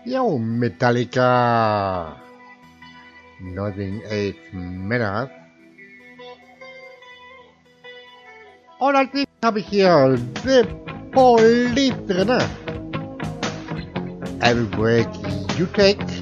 Yo, Metallica. Nothing else matters. All I think habe ich hier the police drinne. Every break you take